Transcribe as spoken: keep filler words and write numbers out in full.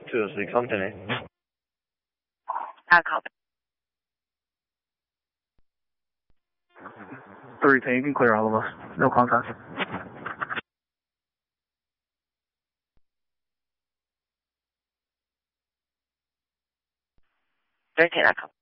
two oh six, Anthony. I copy. three ten, you can clear all of us. No contact. thirteen, I copy.